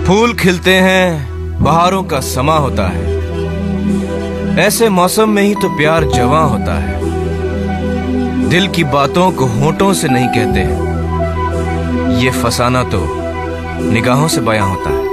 फूल खिलते हैं, बहारों का समा होता है। ऐसे मौसम में ही तो प्यार जवां होता है। दिल की बातों को होंठों से नहीं कहते, ये फसाना तो निगाहों से बयां होता है।